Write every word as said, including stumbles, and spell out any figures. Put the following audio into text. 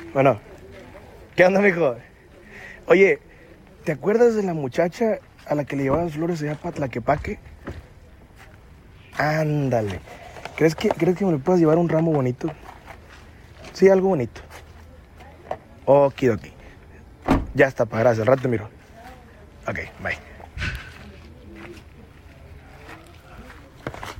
Bueno, ¿qué onda, mijo? Oye, ¿te acuerdas de la muchacha a la que le llevaban flores allá para Tlaquepaque? Ándale. ¿Crees que, ¿Crees que me le puedas llevar un ramo bonito? Sí, algo bonito. Okidoki. Ya está, pa, gracias. Al rato te miro. Ok, bye.